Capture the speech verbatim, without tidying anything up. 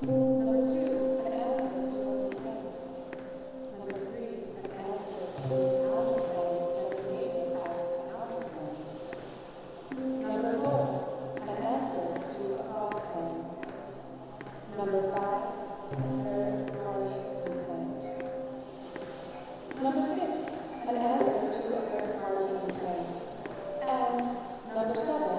Number two, an answer to a complaint. Number three, an answer to an out-of-plane designated as an out-of-plane. Number four, an answer to a cross-claim. Number five, a third-party complaint. Number six, an answer to a third-party complaint. And number seven,